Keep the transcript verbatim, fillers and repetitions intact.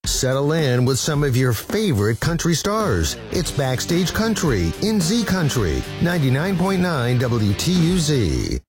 Settle in with some of your favorite country stars. It's Backstage Country in Z Country, ninety-nine point nine W T U Z.